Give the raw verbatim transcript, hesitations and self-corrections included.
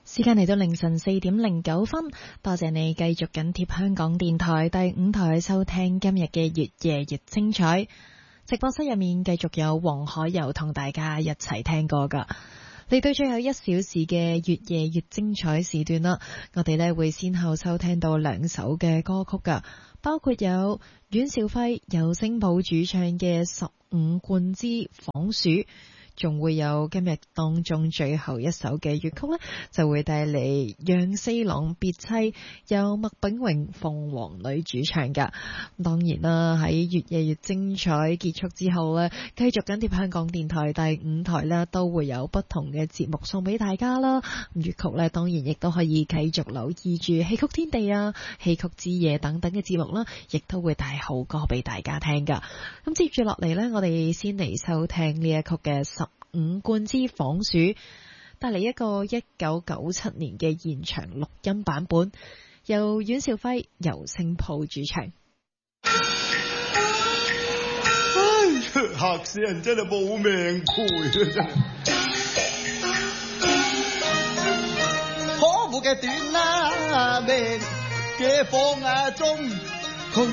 時間嚟到凌晨四點零九分，多謝你繼續緊貼香港電台第五台收聽今日嘅越夜越精彩。直播室入面繼續有黃海柔同大家一齊聽歌噶。嚟到最後一小時嘅越夜越精彩時段啦，我哋呢會先後收聽到兩首嘅歌曲噶，包括有阮兆輝由聲抱主唱嘅《十五貫之仿鼠》。仲會有今日當中最後一首嘅粵曲呢，就會帶嚟讓四郎別妻，由麥炳榮鳳凰女主唱噶。當然啦，喺越夜越精彩結束之後呢，繼續緊貼香港電台第五台呢，都會有不同嘅節目送俾大家啦。粵曲呢，當然亦都可以繼續留意住戲曲天地啊、戲曲之夜等等嘅節目啦，亦都會帶好歌俾大家聽噶。咁接住落嚟呢，我哋先嚟收聽呢一曲嘅十五貫之仿鼠，帶嚟一個一九九七年嘅現場錄音版本，由阮兆輝由聲抱主唱。 唉，嚇死人真係冇命賠啊！真係可惡嘅短啦命嘅放啊中。